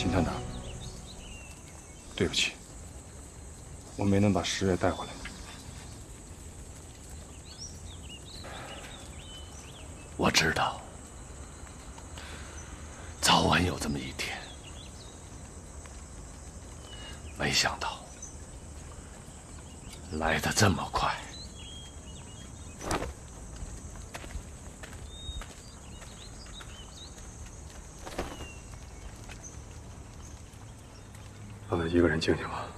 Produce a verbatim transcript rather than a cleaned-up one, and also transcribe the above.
金探长，对不起，我没能把石月带回来。 我知道，早晚有这么一天，没想到来得这么快。 让他一个人静静吧。